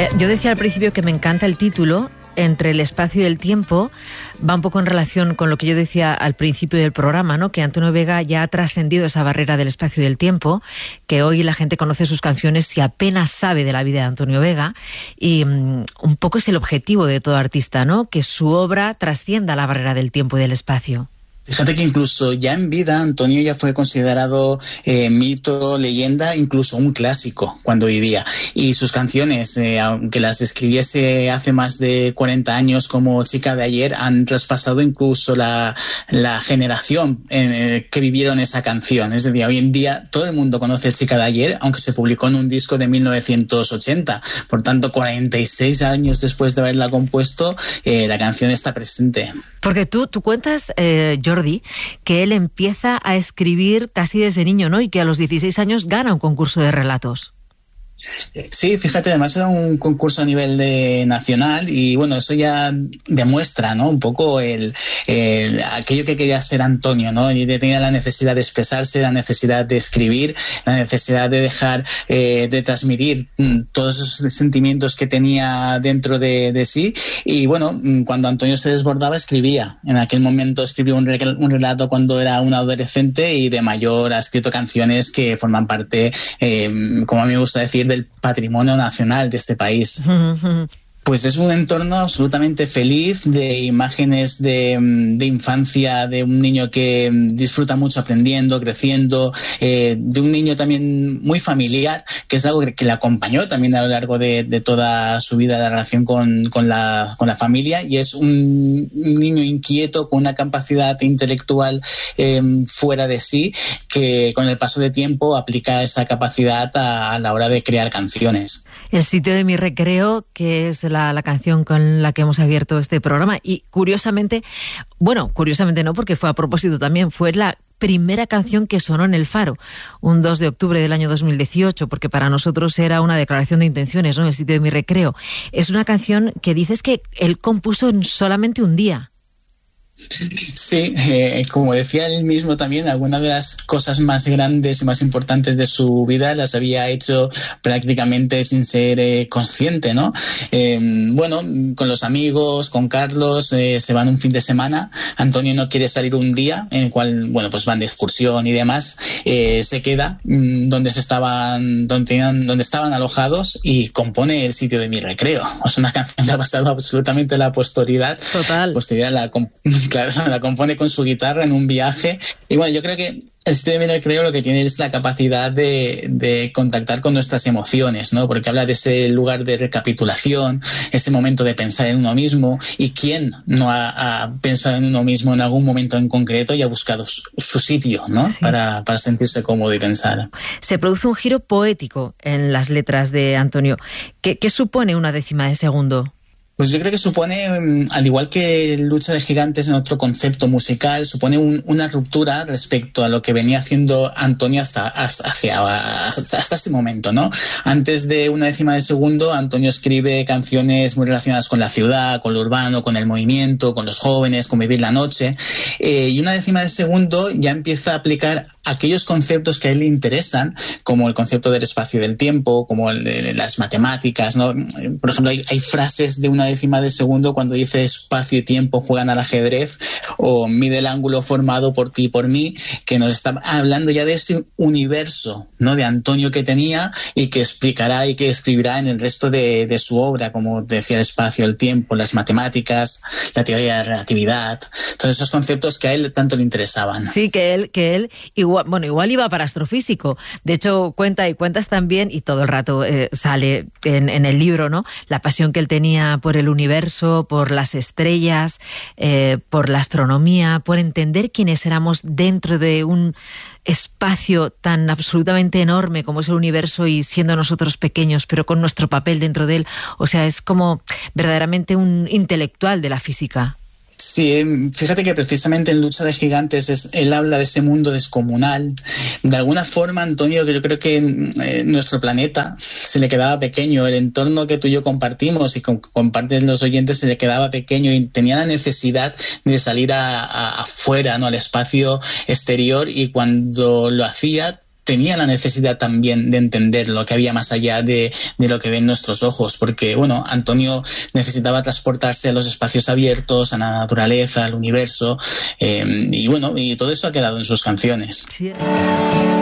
Yo decía al principio que me encanta el título, Entre el espacio y el tiempo. Va un poco en relación con lo que yo decía al principio del programa, ¿no? Que Antonio Vega ya ha trascendido esa barrera del espacio y del tiempo, que hoy la gente conoce sus canciones y apenas sabe de la vida de Antonio Vega. Y un poco es el objetivo de todo artista, ¿no? Que su obra trascienda la barrera del tiempo y del espacio. Fíjate que incluso ya en vida Antonio ya fue considerado mito, leyenda, incluso un clásico cuando vivía. Y sus canciones, aunque las escribiese hace más de 40 años como Chica de ayer, han traspasado incluso la generación que vivieron esa canción. Es decir, hoy en día todo el mundo conoce Chica de ayer, aunque se publicó en un disco de 1980. Por tanto, 46 años después de haberla compuesto, la canción está presente. Porque tú cuentas, Jordi, que él empieza a escribir casi desde niño, ¿no? Y que a los 16 años gana un concurso de relatos. Sí, fíjate, además era un concurso a nivel nacional y bueno, eso ya demuestra, ¿no? Un poco aquello que quería ser Antonio, ¿no? Y tenía la necesidad de expresarse, la necesidad de escribir, la necesidad de dejar, de transmitir todos esos sentimientos que tenía dentro de sí. Y bueno, cuando Antonio se desbordaba, escribía. En aquel momento escribió un relato cuando era un adolescente y de mayor ha escrito canciones que forman parte, como a mí me gusta decir, del patrimonio nacional de este país. Pues es un entorno absolutamente feliz, de imágenes de infancia, de un niño que disfruta mucho aprendiendo, creciendo, de un niño también muy familiar, que es algo que le acompañó también a lo largo de toda su vida, la relación con la familia, y es un niño inquieto con una capacidad intelectual fuera de sí, que con el paso del tiempo aplica esa capacidad a la hora de crear canciones. El sitio de mi recreo, que es la canción con la que hemos abierto este programa, y curiosamente no, porque fue a propósito también, fue la primera canción que sonó en El Faro, un 2 de octubre del año 2018, porque para nosotros era una declaración de intenciones, ¿no? El sitio de mi recreo. Es una canción que dices que él compuso en solamente un día. Sí, como decía él mismo también, algunas de las cosas más grandes y más importantes de su vida las había hecho prácticamente sin ser consciente, ¿no? Bueno, con los amigos, con Carlos, se van un fin de semana. Antonio no quiere salir un día, en el cual, bueno, pues van de excursión y demás. Se queda donde estaban alojados y compone El sitio de mi recreo. Es una canción que ha pasado absolutamente a la posteridad. Total. Posteridad la compone con su guitarra en un viaje. Y bueno, yo creo que El sitio de mi recreo lo que tiene es la capacidad de contactar con nuestras emociones, ¿no? Porque habla de ese lugar de recapitulación, ese momento de pensar en uno mismo. ¿Y quién no ha pensado en uno mismo en algún momento en concreto y ha buscado su sitio, ¿no? Sí. Para sentirse cómodo y pensar. Se produce un giro poético en las letras de Antonio. ¿Qué supone una décima de segundo? Pues yo creo que supone, al igual que Lucha de Gigantes en otro concepto musical, supone una ruptura respecto a lo que venía haciendo Antonio hasta ese momento, ¿no? Antes de una décima de segundo, Antonio escribe canciones muy relacionadas con la ciudad, con lo urbano, con el movimiento, con los jóvenes, con vivir la noche. Y una décima de segundo ya empieza a aplicar aquellos conceptos que a él le interesan, como el concepto del espacio y del tiempo, como las matemáticas, ¿no? Por ejemplo, hay frases de una décima de segundo cuando dice espacio y tiempo juegan al ajedrez, o mide el ángulo formado por ti y por mí, que nos está hablando ya de ese universo, ¿no? De Antonio que tenía y que explicará y que escribirá en el resto de su obra, como decía, el espacio, el tiempo, las matemáticas, la teoría de la relatividad, todos esos conceptos que a él tanto le interesaban. Sí, que él igual iba para astrofísico. De hecho, cuentas también, y todo el rato sale en el libro, ¿no? La pasión que él tenía por el universo, por las estrellas, por la astronomía, por entender quiénes éramos dentro de un espacio tan absolutamente enorme como es el universo y siendo nosotros pequeños, pero con nuestro papel dentro de él. O sea, es como verdaderamente un intelectual de la física. Sí, fíjate que precisamente en Lucha de Gigantes él habla de ese mundo descomunal. De alguna forma, Antonio, yo creo que nuestro planeta se le quedaba pequeño, el entorno que tú y yo compartimos y comparten los oyentes se le quedaba pequeño y tenía la necesidad de salir afuera, ¿no? Al espacio exterior, y cuando lo hacía tenía la necesidad también de entender lo que había más allá de lo que ven nuestros ojos, porque bueno, Antonio necesitaba transportarse a los espacios abiertos, a la naturaleza, al universo, y bueno, y todo eso ha quedado en sus canciones. Sí.